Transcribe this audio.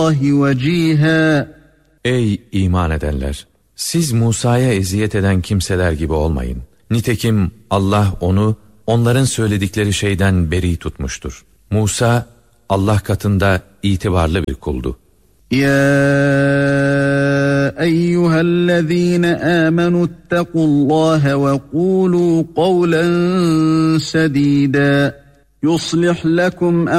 وَجِيهًا. Ey iman edenler! Siz Musa'ya eziyet eden kimseler gibi olmayın. Nitekim Allah onu, onların söyledikleri şeyden beri tutmuştur. Musa, Allah katında itibarlı bir kuldu. يا أيها الذين آمنوا اتقوا الله وقولوا قولا سديدا يصلح لكم